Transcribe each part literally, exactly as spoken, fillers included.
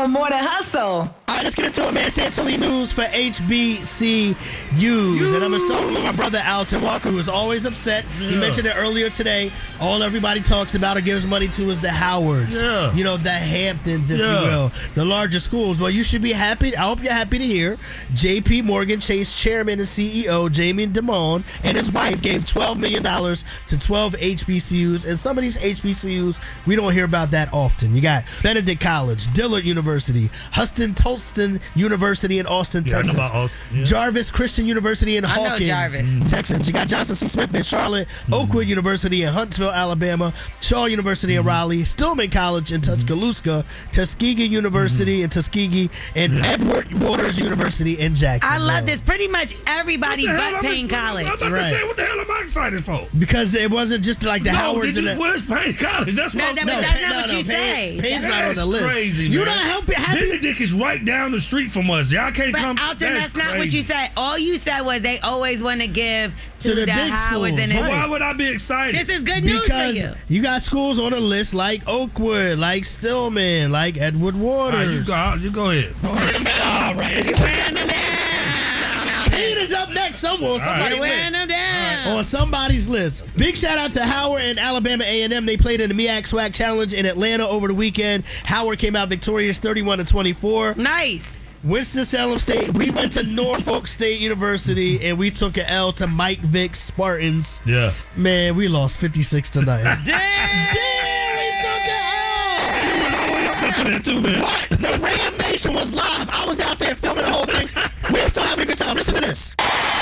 the Morning Hustle. All right, let's get into it, man. Santilli News for H B C Us. And I'm going to start with my brother, Alton Walker, who is always upset. Yeah. He mentioned it earlier today. All everybody talks about or gives money to is the Howards. Yeah. You know, the Hamptons, if yeah. you will. The larger schools. Well, you should be happy. I hope you're happy to hear J P Morgan Chase chairman and C E O Jamie Dimon and his wife gave twelve million dollars to twelve H B C Us. And some of these H B C Us, we don't hear about that often. You got Benedict College, Dillard University, Huston Tolston University in Austin, yeah, Texas, about, yeah. Jarvis Christian University in I Hawkins, know Texas. You got Johnson C. Smith in Charlotte, mm-hmm. Oakwood University in Huntsville, Alabama, Shaw University mm-hmm. in Raleigh, Stillman College in Tuscaloosa, Tuskegee University mm-hmm. in Tuskegee, and yeah. Edward Waters University in Jackson. I love this. Pretty much everybody but Payne College. I'm about right. to say, what the hell am I excited for? Because it wasn't just like the no, Howards. This and is, where's Payne College? That's no, what that, I'm no, saying. that's not no, what no, you Payne, say. Payne's That's not on the list. Crazy, You're man. not helping. Happy. Benedict is right down the street from us. Y'all can't But come. Alton, that's that's not crazy. what you said. All you said was they always want to give to, To the the, big Howards. schools, And right. it's- Why would I be excited? this is good news Because for you. you got schools on the list like Oakwood, like Stillman, like Edward Waters. All right, you, go, you go ahead. All All right. Payne is up next somewhere on somebody's Wearing them list. down. On somebody's list. Big shout out to Howard and Alabama A and M. They played in the MEAC SWAC Challenge in Atlanta over the weekend. Howard came out victorious thirty-one to twenty-four. Nice. Winston-Salem State. We went to Norfolk State University and we took an L to Mike Vick's Spartans. Yeah. Man, we lost fifty-six to nine. Damn. Damn, we took an L. You went all the way up there for that too, man. What? The Ram Nation was live. I was out there filming the whole thing. We were still having a good time. Listen to this.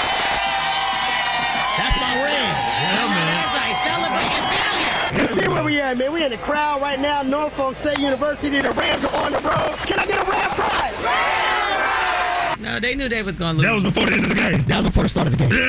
That's my ring. Yeah, man. That's like celebrating failure. You see where we at, man? We in the crowd right now. Norfolk State University. The Rams are on the road. Can I get a Ram pride? No, they knew they was going to lose. That was before the end of the game. That was before the start of the game.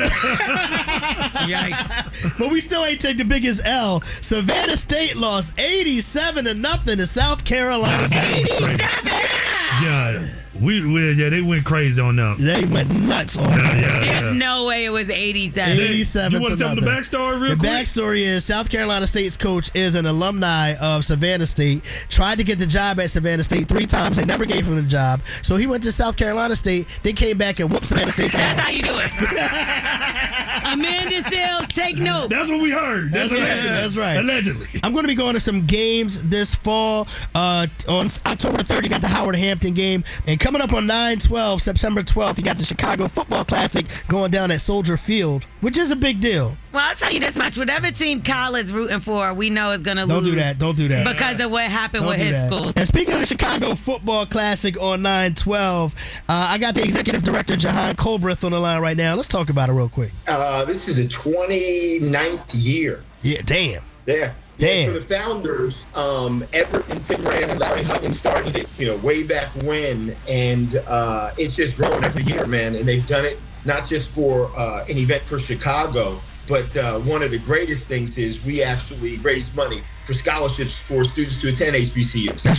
Yikes. But we still ain't take the biggest L. Savannah State lost eighty-seven to nothing to South Carolina. eighty-seven. Yeah, we, we yeah they went crazy on them. They went nuts on Yeah, them. yeah, There's yeah. no way it was eighty-seven. eighty-seven You want to to tell them the nothing. backstory real The quick? backstory is South Carolina State's coach is an alumni of Savannah State. Tried to get the job at Savannah State three times. They never gave him the job. So he went to South Carolina State. They came back and whooped Savannah State's That's ass. how you do it. Amanda Sales, take note. That's what we heard. That's, That's right, allegedly. that's right. Allegedly. I'm going to be going to some games this fall. Uh, on October third, you got the Howard Hampton game. And coming up on nine twelve, September twelfth, you got the Chicago Football Classic going down at Soldier Field, which is a big deal. Well, I'll tell you this much. Whatever team Kyle is rooting for, we know is going to lose. Don't do that. Don't do that. Because of what happened Don't with do his that. school. And speaking of the Chicago Football Classic on nine twelve, uh, I got the executive director, Jahan Colbreth, on the line right now. Let's talk about it real quick. Uh, this is the twenty-ninth year. Yeah, damn. Yeah. Damn. For the founders, um, Everett and Tim Rand and Larry Huggins started it, you know, way back when. And uh, it's just grown every year, man. And they've done it not just for uh, an event for Chicago, but uh, one of the greatest things is we actually raise money for scholarships for students to attend H B C Us.